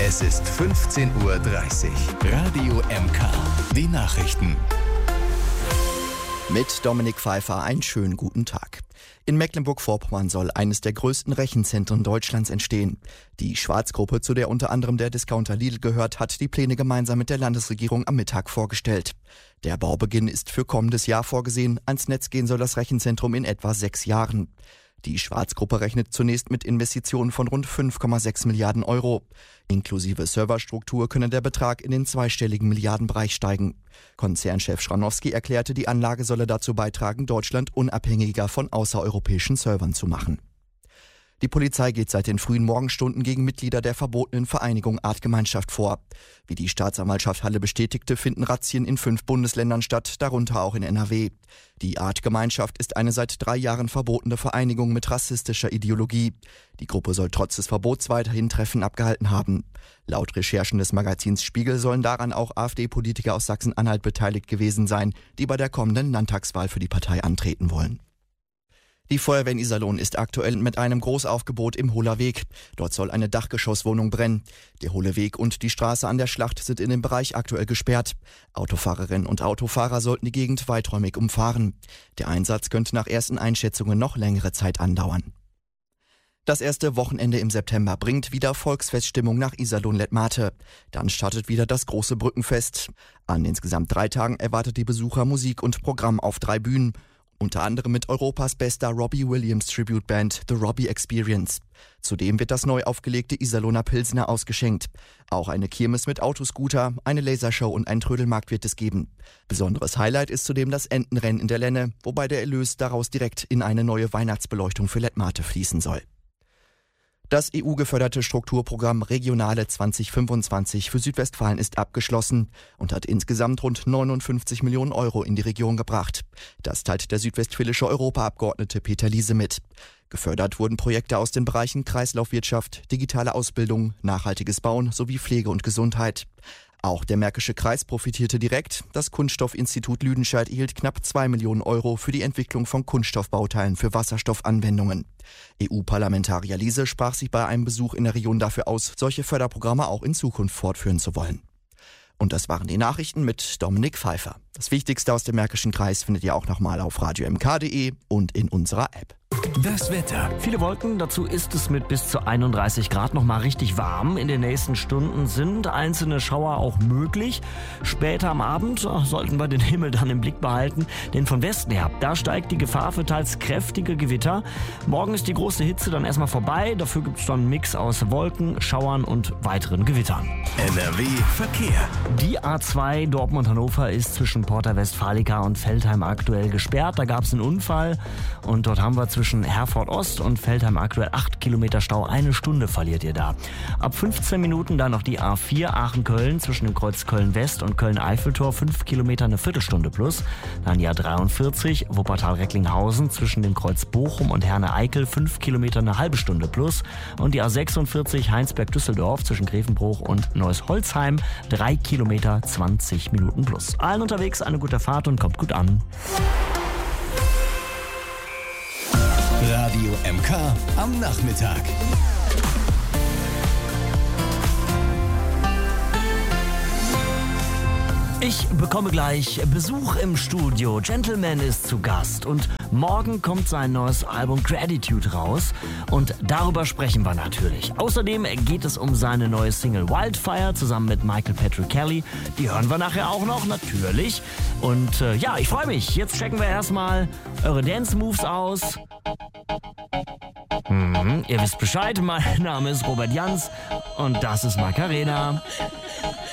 Es ist 15:30 Uhr. Radio MK. Die Nachrichten. Mit Dominik Pfeiffer einen schönen guten Tag. In Mecklenburg-Vorpommern soll eines der größten Rechenzentren Deutschlands entstehen. Die Schwarz-Gruppe, zu der unter anderem der Discounter Lidl gehört, hat die Pläne gemeinsam mit der Landesregierung am Mittag vorgestellt. Der Baubeginn ist für kommendes Jahr vorgesehen. Ans Netz gehen soll das Rechenzentrum in etwa 6 Jahren. Die Schwarz-Gruppe rechnet zunächst mit Investitionen von rund 5,6 Milliarden Euro. Inklusive Serverstruktur könne der Betrag in den zweistelligen Milliardenbereich steigen. Konzernchef Schranowski erklärte, die Anlage solle dazu beitragen, Deutschland unabhängiger von außereuropäischen Servern zu machen. Die Polizei geht seit den frühen Morgenstunden gegen Mitglieder der verbotenen Vereinigung Artgemeinschaft vor. Wie die Staatsanwaltschaft Halle bestätigte, finden Razzien in 5 Bundesländern statt, darunter auch in NRW. Die Artgemeinschaft ist eine seit 3 Jahren verbotene Vereinigung mit rassistischer Ideologie. Die Gruppe soll trotz des Verbots weiterhin Treffen abgehalten haben. Laut Recherchen des Magazins Spiegel sollen daran auch AfD-Politiker aus Sachsen-Anhalt beteiligt gewesen sein, die bei der kommenden Landtagswahl für die Partei antreten wollen. Die Feuerwehr in Iserlohn ist aktuell mit einem Großaufgebot im Hohler Weg. Dort soll eine Dachgeschosswohnung brennen. Der Hohle Weg und die Straße an der Schlacht sind in dem Bereich aktuell gesperrt. Autofahrerinnen und Autofahrer sollten die Gegend weiträumig umfahren. Der Einsatz könnte nach ersten Einschätzungen noch längere Zeit andauern. Das erste Wochenende im September bringt wieder Volksfeststimmung nach Iserlohn-Letmathe. Dann startet wieder das große Brückenfest. An insgesamt 3 Tagen erwartet die Besucher Musik und Programm auf 3 Bühnen. Unter anderem mit Europas bester Robbie Williams Tribute Band The Robbie Experience. Zudem wird das neu aufgelegte Iserlohner Pilsner ausgeschenkt. Auch eine Kirmes mit Autoscooter, eine Lasershow und ein Trödelmarkt wird es geben. Besonderes Highlight ist zudem das Entenrennen in der Lenne, wobei der Erlös daraus direkt in eine neue Weihnachtsbeleuchtung für Letmathe fließen soll. Das EU-geförderte Strukturprogramm Regionale 2025 für Südwestfalen ist abgeschlossen und hat insgesamt rund 59 Millionen Euro in die Region gebracht. Das teilt der südwestfälische Europaabgeordnete Peter Liese mit. Gefördert wurden Projekte aus den Bereichen Kreislaufwirtschaft, digitale Ausbildung, nachhaltiges Bauen sowie Pflege und Gesundheit. Auch der Märkische Kreis profitierte direkt. Das Kunststoffinstitut Lüdenscheid erhielt knapp 2 Millionen Euro für die Entwicklung von Kunststoffbauteilen für Wasserstoffanwendungen. EU-Parlamentarier Liese sprach sich bei einem Besuch in der Region dafür aus, solche Förderprogramme auch in Zukunft fortführen zu wollen. Und das waren die Nachrichten mit Dominik Pfeiffer. Das Wichtigste aus dem Märkischen Kreis findet ihr auch nochmal auf radiomk.de und in unserer App. Das Wetter. Viele Wolken, dazu ist es mit bis zu 31 Grad noch mal richtig warm. In den nächsten Stunden sind einzelne Schauer auch möglich. Später am Abend sollten wir den Himmel dann im Blick behalten, denn von Westen her, da steigt die Gefahr für teils kräftige Gewitter. Morgen ist die große Hitze dann erstmal vorbei. Dafür gibt es dann einen Mix aus Wolken, Schauern und weiteren Gewittern. NRW Verkehr. Die A2 Dortmund-Hannover ist zwischen Porta Westfalica und Veltheim aktuell gesperrt. Da gab es einen Unfall und dort haben wir zwischen Herford Ost und Veltheim aktuell 8 Kilometer Stau. 1 Stunde verliert ihr da. Ab 15 Minuten dann noch die A4 Aachen-Köln zwischen dem Kreuz Köln-West und Köln-Eiffeltor. 5 Kilometer, eine Viertelstunde plus. Dann die A43 Wuppertal-Recklinghausen zwischen dem Kreuz Bochum und Herne-Eickel. 5 Kilometer, eine halbe Stunde plus. Und die A46 Heinsberg-Düsseldorf zwischen Grevenbruch und Neuss-Holzheim. 3 Kilometer, 20 Minuten plus. Allen unterwegs eine gute Fahrt und kommt gut an. Radio MK am Nachmittag. Ich bekomme gleich Besuch im Studio. Gentleman ist zu Gast und morgen kommt sein neues Album Gratitude raus und darüber sprechen wir natürlich. Außerdem geht es um seine neue Single Wildfire zusammen mit Michael Patrick Kelly. Die hören wir nachher auch noch, natürlich. Und ja, ich freue mich. Jetzt checken wir erstmal eure Dance-Moves aus. Ihr wisst Bescheid, mein Name ist Robert Jans und das ist Macarena.